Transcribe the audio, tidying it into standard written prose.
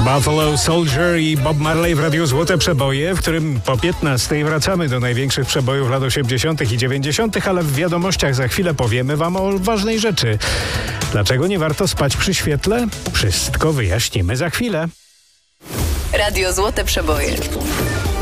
Buffalo Soldier i Bob Marley w Radiu Złote Przeboje, w którym po 15 wracamy do największych przebojów lat 80. i 90., ale w wiadomościach za chwilę powiemy wam o ważnej rzeczy. Dlaczego nie warto spać przy świetle? Wszystko wyjaśnimy za chwilę. Radio Złote Przeboje.